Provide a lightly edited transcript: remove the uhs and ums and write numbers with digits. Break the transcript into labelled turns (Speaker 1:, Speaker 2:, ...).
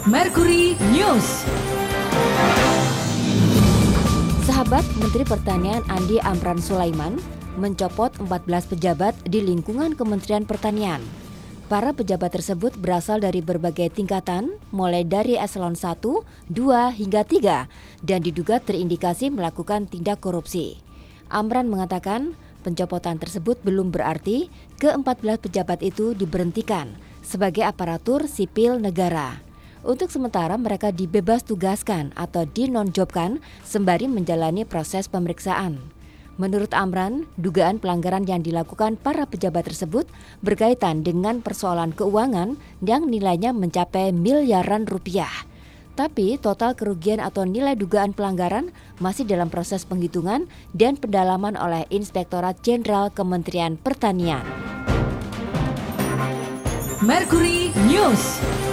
Speaker 1: Mercury News.
Speaker 2: Sahabat Menteri Pertanian Andi Amran Sulaiman mencopot 14 pejabat di lingkungan Kementerian Pertanian. Para pejabat tersebut berasal dari berbagai tingkatan, mulai dari eselon 1, 2, hingga 3, dan diduga terindikasi melakukan tindak korupsi. Amran mengatakan pencopotan tersebut belum berarti ke-14 pejabat itu diberhentikan sebagai aparatur sipil negara. Untuk sementara mereka dibebas tugaskan atau dinonjobkan sembari menjalani proses pemeriksaan. Menurut Amran, dugaan pelanggaran yang dilakukan para pejabat tersebut berkaitan dengan persoalan keuangan yang nilainya mencapai miliaran rupiah. Tapi total kerugian atau nilai dugaan pelanggaran masih dalam proses penghitungan dan pendalaman oleh Inspektorat Jenderal Kementerian Pertanian.
Speaker 1: Mercury News.